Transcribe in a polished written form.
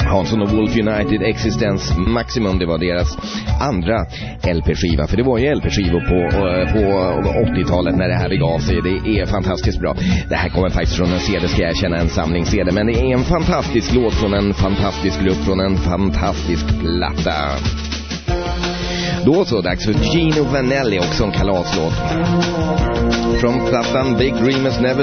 Hansson och Wolf United, Existence Maximum, det var deras andra LP-skiva. För det var ju LP-skivor på 80-talet när det här begav sig. Det är fantastiskt bra. Det här kommer faktiskt från en CD, ska jag känna, en samling CD. Men det är en fantastisk låt från en fantastisk grupp, från en fantastisk platta. Då så, dags för Gino Vanelli, också en kalaslåt. Från plattan Big Dreamers Never